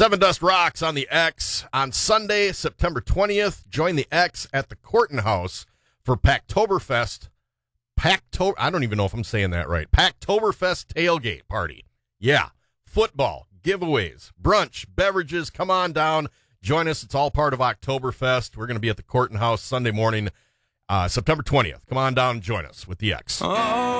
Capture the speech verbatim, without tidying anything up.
Seven Dust Rocks on the X on Sunday, September twentieth. Join the X at the Corton House for Packtoberfest. Packtober, I don't even know if I'm saying that right. Packtoberfest tailgate party. Yeah, football, giveaways, brunch, beverages. Come on down. Join us. It's all part of Oktoberfest. We're going to be at the Corton House Sunday morning, uh, September twentieth. Come on down and join us with the X. Oh.